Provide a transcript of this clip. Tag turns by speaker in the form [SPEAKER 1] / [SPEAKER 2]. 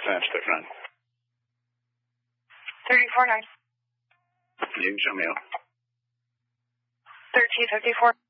[SPEAKER 1] That's different.
[SPEAKER 2] 34.9.
[SPEAKER 1] You can show me out.
[SPEAKER 2] 1354.